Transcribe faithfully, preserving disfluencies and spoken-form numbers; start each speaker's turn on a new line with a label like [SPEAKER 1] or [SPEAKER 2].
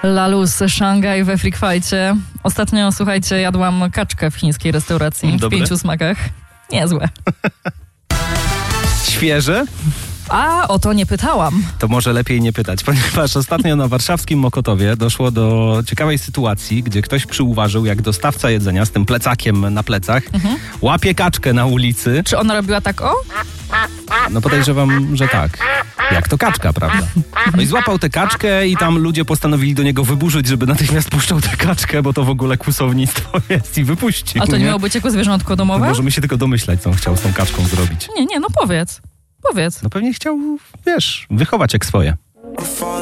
[SPEAKER 1] Lalus, Szangaj we Freak Fightie. Ostatnio, słuchajcie, jadłam kaczkę w chińskiej restauracji
[SPEAKER 2] Dobre.
[SPEAKER 1] w pięciu smakach. Niezłe.
[SPEAKER 2] Świeże?
[SPEAKER 1] A o to nie pytałam.
[SPEAKER 2] To może lepiej nie pytać, ponieważ ostatnio na warszawskim Mokotowie doszło do ciekawej sytuacji, gdzie ktoś przyuważył, jak dostawca jedzenia z tym plecakiem na plecach mhm. łapie kaczkę na ulicy.
[SPEAKER 1] Czy ona robiła tak o?
[SPEAKER 2] No podejrzewam, że tak. Jak to kaczka, prawda? No i złapał tę kaczkę i tam ludzie postanowili do niego wyburzyć, żeby natychmiast puszczał tę kaczkę, bo to w ogóle kłusownictwo jest i wypuścił.
[SPEAKER 1] A to nie
[SPEAKER 2] nie?
[SPEAKER 1] miało być jako zwierzątko domowe?
[SPEAKER 2] No możemy się tylko domyślać, co on chciał z tą kaczką zrobić.
[SPEAKER 1] Nie, nie, no powiedz. Powiedz.
[SPEAKER 2] No pewnie chciał, wiesz, wychować jak swoje.